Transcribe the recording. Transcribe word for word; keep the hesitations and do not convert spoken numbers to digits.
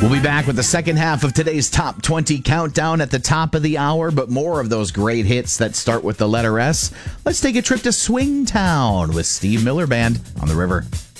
We'll be back with the second half of today's Top twenty Countdown at the top of the hour, but more of those great hits that start with the letter S. Let's take a trip to Swingtown with Steve Miller Band on the River.